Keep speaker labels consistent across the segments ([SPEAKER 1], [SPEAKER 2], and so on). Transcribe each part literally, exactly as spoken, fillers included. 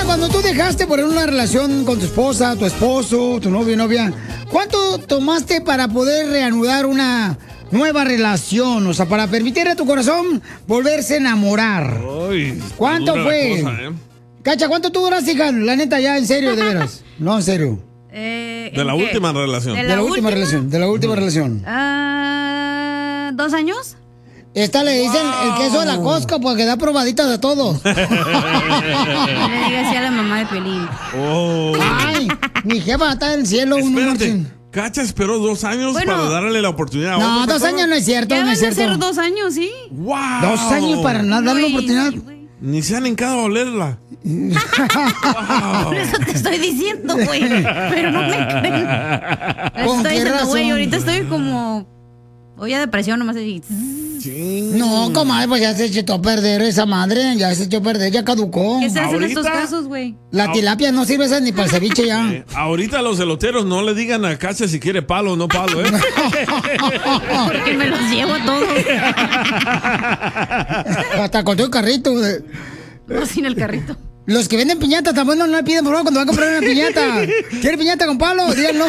[SPEAKER 1] cuando tú dejaste por una relación con tu esposa, tu esposo, tu novio, novia, ¿cuánto tomaste para poder reanudar una nueva relación? O sea, para permitirle a tu corazón volverse a enamorar.
[SPEAKER 2] Uy,
[SPEAKER 1] ¿Cuánto fue?
[SPEAKER 2] Cosa, ¿eh?
[SPEAKER 1] Cacha, ¿cuánto tú duraste, hija? La neta, ya, en serio, de veras. No, en serio.
[SPEAKER 3] Eh,
[SPEAKER 2] de la
[SPEAKER 3] qué?
[SPEAKER 2] última relación.
[SPEAKER 1] De la, de la última? última relación. De la última uh-huh. relación.
[SPEAKER 3] Uh, ¿Dos años?
[SPEAKER 1] Esta le dicen wow. el queso de la Costco porque da probaditas de todo.
[SPEAKER 3] Le diga así a la mamá de Pelín.
[SPEAKER 2] Oh.
[SPEAKER 1] Ay, mi jefa está en el cielo.
[SPEAKER 2] Espérate, Cacha esperó dos años bueno, para darle la oportunidad a
[SPEAKER 1] No,
[SPEAKER 2] otra
[SPEAKER 1] dos
[SPEAKER 2] persona.
[SPEAKER 1] años no es cierto,
[SPEAKER 3] ya
[SPEAKER 1] no es cierto.
[SPEAKER 3] Ser dos años, sí.
[SPEAKER 2] Wow.
[SPEAKER 1] Dos años para nada darle la oportunidad.
[SPEAKER 2] Ni se han encado a olerla.
[SPEAKER 3] Wow. Por eso te estoy diciendo, güey. Pero no me creen.
[SPEAKER 1] ¿Con
[SPEAKER 3] estoy
[SPEAKER 1] qué
[SPEAKER 3] diciendo,
[SPEAKER 1] razón?
[SPEAKER 3] güey, ahorita estoy como... Oye, depresión nomás así.
[SPEAKER 1] Sí. No, comadre, pues ya se echó a perder esa madre. Ya se echó a perder, ya caducó.
[SPEAKER 3] ¿Qué se hace en estos casos, güey?
[SPEAKER 1] La tilapia no sirve esa ni para el ceviche ya.
[SPEAKER 2] Eh, ahorita los eloteros no le digan a Cacha si quiere palo o no palo, ¿eh?
[SPEAKER 3] Porque me los llevo a todos.
[SPEAKER 1] Hasta con tu carrito.
[SPEAKER 3] No, sin el carrito.
[SPEAKER 1] Los que venden piñata también no le piden, por favor, cuando van a comprar una piñata. ¿Quiere piñata con palo? Díganlo.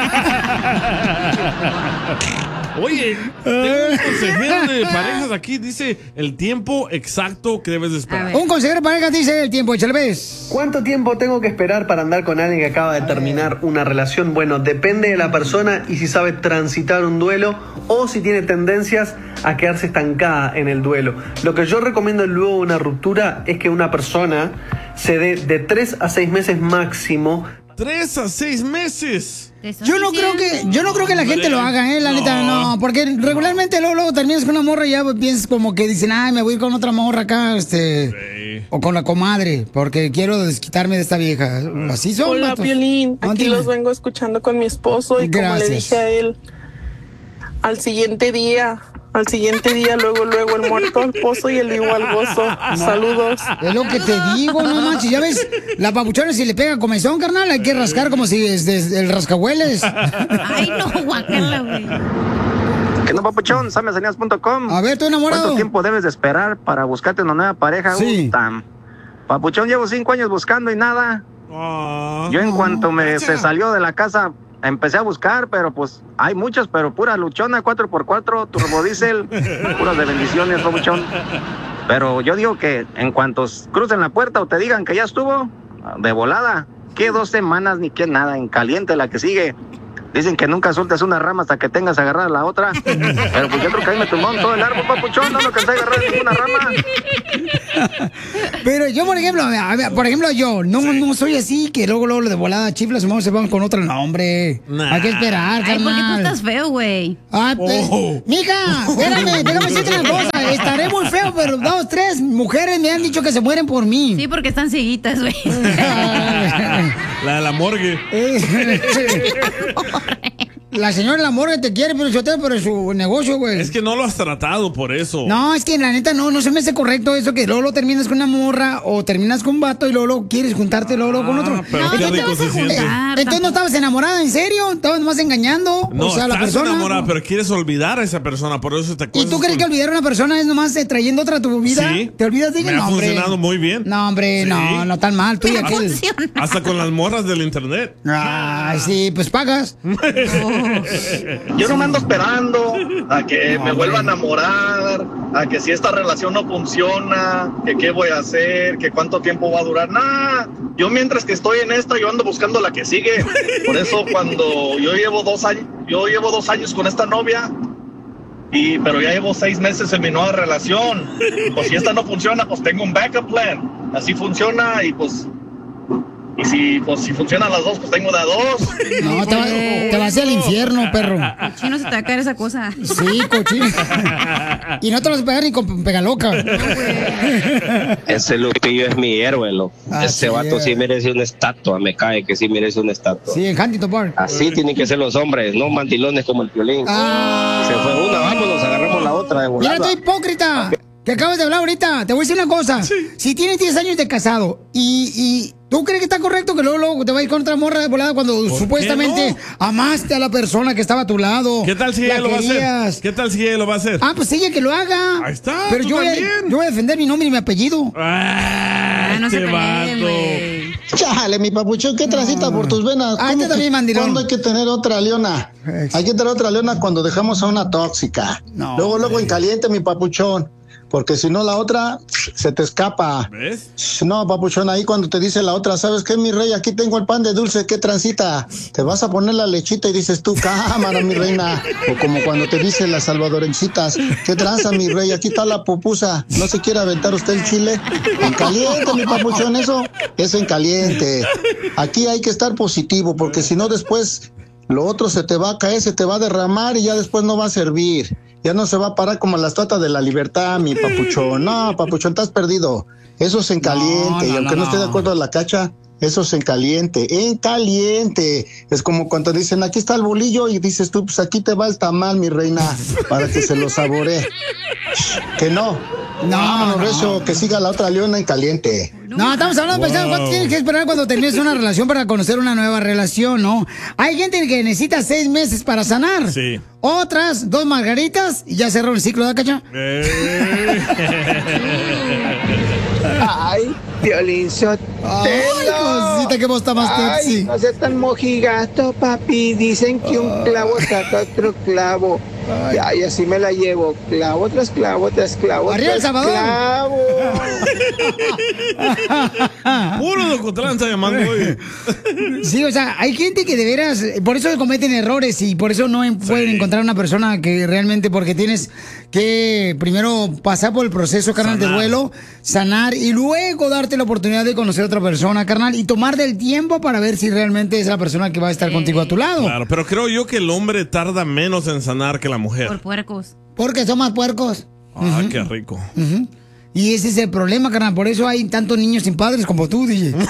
[SPEAKER 2] Oye, tengo un consejero de parejas aquí. Dice el tiempo exacto que debes de esperar.
[SPEAKER 1] Un consejero de parejas dice el tiempo, échale ves.
[SPEAKER 4] ¿Cuánto tiempo tengo que esperar para andar con alguien que acaba de terminar una relación? Bueno, depende de la persona y si sabe transitar un duelo o si tiene tendencias a quedarse estancada en el duelo. Lo que yo recomiendo luego de una ruptura es que una persona se dé de tres a seis meses máximo.
[SPEAKER 2] Tres a seis meses.
[SPEAKER 1] Yo no creo que, yo no creo que la gente lo haga, eh, la no. neta, no, porque regularmente luego, luego terminas con una morra y ya piensas como que dicen, ay, me voy a ir con otra morra acá, este, sí. o con la comadre, porque quiero desquitarme de esta vieja. Así son.
[SPEAKER 5] Hola,
[SPEAKER 1] vatos.
[SPEAKER 5] Piolín,
[SPEAKER 1] no,
[SPEAKER 5] aquí
[SPEAKER 1] dime.
[SPEAKER 5] los vengo escuchando con mi esposo y Gracias. Como le dije a él, al siguiente día... Al siguiente día, luego, luego, el muerto al pozo y el vivo al gozo. Saludos.
[SPEAKER 1] Es lo que te digo, no manches. Ya ves, la papuchona si le pega comezón, carnal, hay que rascar como si es desde el rascahueles.
[SPEAKER 3] Ay, no, guacala, güey.
[SPEAKER 6] ¿Qué no, papuchón? Samesanías punto com.
[SPEAKER 1] A ver, tú enamorado.
[SPEAKER 6] ¿Cuánto tiempo debes de esperar para buscarte una nueva pareja?
[SPEAKER 1] Sí.
[SPEAKER 6] Uh, papuchón, llevo cinco años buscando y nada. Oh, Yo en cuanto me se salió de la casa... Empecé a buscar, pero pues hay muchas, pero pura luchona, cuatro por cuatro, turbodiesel, puras de bendiciones, papuchón. Pero yo digo que en cuanto crucen la puerta o te digan que ya estuvo, de volada, que dos semanas ni que nada, en caliente la que sigue. Dicen que nunca sueltes una rama hasta que tengas agarrada la otra. Pero pues yo creo que ahí me tumbaron todo el árbol, papuchón, no lo cansé de agarrar ninguna rama.
[SPEAKER 1] Pero yo, por ejemplo, a ver, por ejemplo, yo no, sí. no soy así, que luego, luego de volada chiflas y vamos se van con otro nombre. Nah. Hay que esperar,
[SPEAKER 3] Ay,
[SPEAKER 1] carnal.
[SPEAKER 3] ¿por qué tú estás feo, güey?
[SPEAKER 1] Ah, oh. Mija, espérame, déjame decirte una cosa. Estaré muy feo, pero dos, tres mujeres me han dicho que se mueren por mí.
[SPEAKER 3] Sí, porque están cieguitas, güey.
[SPEAKER 2] La de la morgue.
[SPEAKER 1] La señora de la morgue te quiere, pero yo te pero su negocio, güey.
[SPEAKER 2] Es que no lo has tratado por eso.
[SPEAKER 1] No, es que la neta no, no se me hace correcto eso que luego lo terminas con una morra o terminas con un vato y luego, luego quieres juntarte luego, luego con otro.
[SPEAKER 2] Pero
[SPEAKER 1] no,
[SPEAKER 2] qué rico se siente.
[SPEAKER 1] Entonces no estabas enamorada, ¿en serio? Estabas más engañando.
[SPEAKER 2] No,
[SPEAKER 1] o sea,
[SPEAKER 2] estás
[SPEAKER 1] la persona,
[SPEAKER 2] enamorada,
[SPEAKER 1] ¿no?
[SPEAKER 2] pero quieres olvidar a esa persona, por eso te acuerdas.
[SPEAKER 1] ¿Y tú crees
[SPEAKER 2] con...
[SPEAKER 1] que olvidar a una persona es nomás eh, trayendo otra a tu vida?
[SPEAKER 2] Sí.
[SPEAKER 1] ¿Te olvidas de ella?
[SPEAKER 2] Me
[SPEAKER 1] No,
[SPEAKER 2] ha
[SPEAKER 1] hombre.
[SPEAKER 2] funcionado muy bien.
[SPEAKER 1] No, hombre,
[SPEAKER 2] sí.
[SPEAKER 1] no, no tan mal. Tú y aquel.
[SPEAKER 2] Hasta con las morras del internet.
[SPEAKER 1] Ay, sí, pues pagas.
[SPEAKER 7] Yo no me ando esperando a que me vuelva a enamorar, a que si esta relación no funciona, que qué voy a hacer, que cuánto tiempo va a durar. Nah, yo mientras que estoy en esta, yo ando buscando la que sigue. Por eso cuando yo llevo dos años, yo llevo dos años con esta novia, y pero ya llevo seis meses en mi nueva relación. Pues si esta no funciona, pues tengo un backup plan. Así funciona y pues... Y si, pues, si funcionan las dos, pues tengo de a dos.
[SPEAKER 1] No, te, va, te vas al infierno, perro.
[SPEAKER 3] Cochino, se te va a caer esa cosa.
[SPEAKER 1] Sí, cochino. Y no te vas a pegar ni con pegaloca. No,
[SPEAKER 8] ese Lupillo es mi héroe, ¿no? Ese vato es. Sí merece una estatua, me cae que sí merece una estatua.
[SPEAKER 1] Sí, en Huntington Park.
[SPEAKER 8] Así tienen que ser los hombres, no mandilones como el Piolín. Ah. Se fue una, vámonos, agarramos la otra de volada.
[SPEAKER 1] Mira, tú hipócrita. Que acabas de hablar ahorita. Te voy a decir una cosa. Sí. Si tienes diez años de casado y, y ¿tú crees que está correcto que luego, luego te vayas con otra morra de volada cuando supuestamente no? amaste a la persona que estaba a tu lado?
[SPEAKER 2] ¿Qué tal si ella lo va a hacer? ¿Qué tal si ella lo va a hacer?
[SPEAKER 1] Ah, pues ella que lo haga.
[SPEAKER 2] Ahí está.
[SPEAKER 1] Pero yo voy, a, yo voy a defender mi nombre y mi apellido.
[SPEAKER 2] Ah, no se peleen, güey.
[SPEAKER 9] Chale, mi papuchón, ¿qué transita por tus venas?
[SPEAKER 1] Ah, este también, mandilón.
[SPEAKER 9] ¿Cuándo hay que tener otra leona? Hay que tener otra leona cuando dejamos a una tóxica.
[SPEAKER 1] No,
[SPEAKER 9] luego, luego
[SPEAKER 1] hombre.
[SPEAKER 9] en caliente, mi papuchón. Porque si no, la otra se te escapa.
[SPEAKER 2] ¿Ves?
[SPEAKER 9] No, papuchón, ahí cuando te dice la otra, ¿sabes qué, mi rey? Aquí tengo el pan de dulce, ¿qué transita? Te vas a poner la lechita y dices tú, cámara, mi reina. O como cuando te dicen las salvadorencitas, ¿qué tranza, mi rey? Aquí está la pupusa. ¿No se quiere aventar usted el chile? En caliente, mi papuchón, eso es en caliente. Aquí hay que estar positivo, porque si no después lo otro se te va a caer, se te va a derramar y ya después no va a servir. Ya no se va a parar como la estatua de la libertad, mi papuchón. No, papuchón, estás perdido. Eso es en caliente. No, no, y aunque no, no esté de acuerdo a la cacha, eso es en caliente. En caliente. Es como cuando dicen, aquí está el bolillo, y dices tú, pues aquí te va el tamal, mi reina, para que se lo saboree. Que no. No, no, eso, que siga la otra leona en caliente.
[SPEAKER 1] No, estamos hablando, wow. Pensando, ¿cuánto tienes que esperar cuando termines una relación para conocer una nueva relación, no? Hay gente que necesita seis meses para sanar.
[SPEAKER 2] Sí.
[SPEAKER 1] Otras, dos margaritas y ya cerró el ciclo de cacha.
[SPEAKER 2] Eh.
[SPEAKER 10] Ay, Piolín Sotelo.
[SPEAKER 1] Ay, cosita, que vos está más sexy.
[SPEAKER 10] Ay, no seas tan mojigato, papi. Dicen que un clavo saca otro clavo. Ay. Ay, así me la llevo. Clavo tras clavo tras clavo.
[SPEAKER 1] ¡Arriba El Salvador!
[SPEAKER 10] Clavo.
[SPEAKER 2] Puro Locotlán está llamando hoy.
[SPEAKER 1] Sí, o sea, hay gente que de veras, por eso cometen errores y por eso no sí. pueden encontrar una persona que realmente, porque tienes que primero pasar por el proceso, carnal, sanar. de duelo, sanar y luego darte la oportunidad de conocer a otra persona, carnal, y tomar del tiempo para ver si realmente es la persona que va a estar sí. contigo a tu lado.
[SPEAKER 2] Claro, pero creo yo que el hombre tarda menos en sanar que la mujer.
[SPEAKER 3] Por puercos.
[SPEAKER 1] Porque son más puercos.
[SPEAKER 2] Ah,
[SPEAKER 1] uh-huh.
[SPEAKER 2] qué rico.
[SPEAKER 1] Uh-huh. Y ese es el problema, carnal. Por eso hay tantos niños sin padres como tú, D J.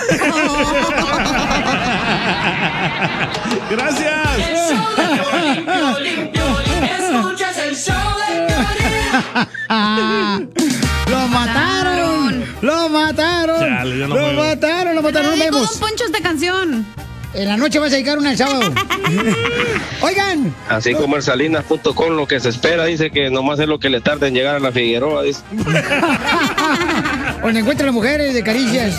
[SPEAKER 2] Gracias.
[SPEAKER 11] El show de Piolín, Piolín, Piolín. Escuchas el show de Piolín.
[SPEAKER 1] ¡Lo mataron! ¡Lo mataron!
[SPEAKER 2] Chale, yo no
[SPEAKER 1] ¡Lo
[SPEAKER 2] puedo.
[SPEAKER 1] mataron! ¡Lo mataron! ¡Nos vemos!
[SPEAKER 3] Don Poncho esta canción.
[SPEAKER 1] En la noche vas a llegar una el sábado. Oigan.
[SPEAKER 8] Así como el Salinas punto com, lo que se espera, dice que nomás es lo que le tarda en llegar a la Figueroa, dice.
[SPEAKER 1] Donde encuentran las mujeres de caricias.